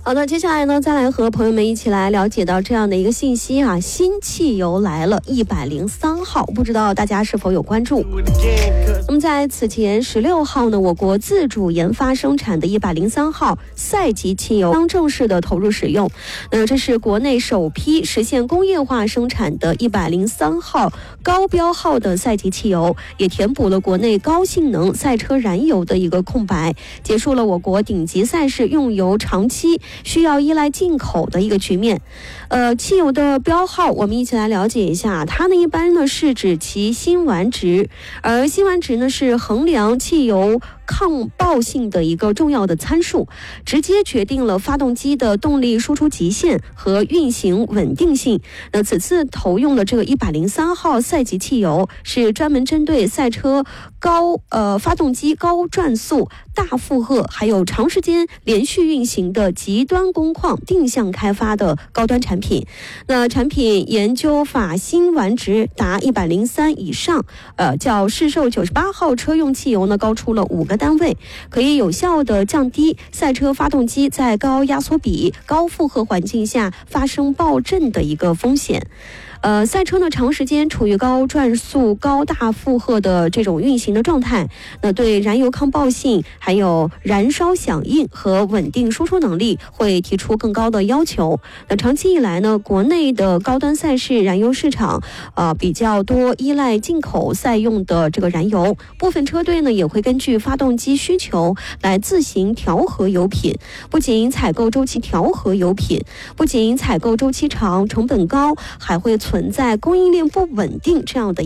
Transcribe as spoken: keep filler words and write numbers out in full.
好的，接下来呢，再来和朋友们一起来了解到这样的一个信息啊，新汽油来了，一百零三号，不知道大家是否有关注？那么在此前十六号呢，我国自主研发生产的一百零三号赛级汽油将正式的投入使用。那这是国内首批实现工业化生产的一百零三号高标号的赛级汽油，也填补了国内高性能赛车燃油的一个空白，结束了我国顶级赛事用油长期需要依赖进口的一个局面。呃，汽油的标号我们一起来了解一下，它呢一般呢是指其辛烷值，而辛烷值呢是衡量汽油抗爆性的一个重要的参数，直接决定了发动机的动力输出极限和运行稳定性。那此次投用了这个一百零三号赛级汽油，是专门针对赛车高呃发动机高转速、大负荷还有长时间连续运行的极端工况定向开发的高端产品。那产品研究法辛烷值达一百零三以上，呃，较市售九十八号车用汽油呢高出了五个单位，可以有效的降低赛车发动机在高压缩比、高负荷环境下发生爆震的一个风险。呃，赛车呢长时间处于高转速、高大负荷的这种运行的状态，那对燃油抗爆性、还有燃烧响应和稳定输出能力会提出更高的要求。那长期以来呢，国内的高端赛事燃油市场呃比较多依赖进口赛用的这个燃油，部分车队呢也会根据发动机需求来自行调和油品，不仅采购周期调和油品，不仅采购周期长、成本高，还会存在供应链不稳定这样的